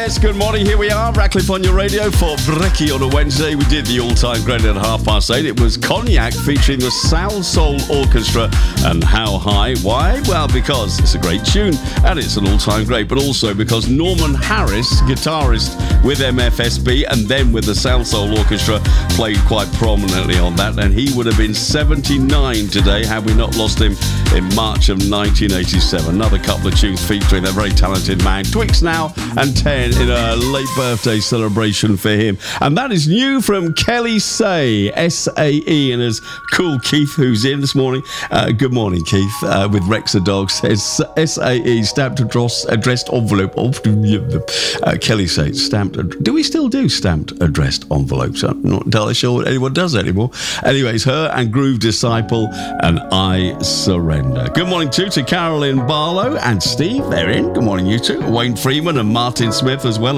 Yes, good morning. Here we are, Ratcliffe on your radio for Brekkie on a Wednesday. We did the all-time great at 8:30. It was Cognac featuring the Soul Soul Orchestra and How High. Why? Well, because it's a great tune and it's an all-time great, but also because Norman Harris, guitarist with MFSB and then with the Soul Soul Orchestra, played quite prominently on that, and he would have been 79 today had we not lost him in March of 1987. Another couple of tunes featuring that very talented man. Twix now and 10 in a late birthday celebration for him. And that is new from Kelly Say, S-A-E, and as Cool Keith, who's in this morning. Good morning, Keith, with Rexa Dog, says S-A-E, stamped addressed envelope. Kelly Say, stamped. Do we still do stamped addressed envelopes? I'm not entirely sure what anyone does anymore. Anyways, her and Groove Disciple and I Surrender. Good morning too to Carolyn Barlow and Steve. They're in. Good morning, you two. Wayne Freeman and Martin Smith as well.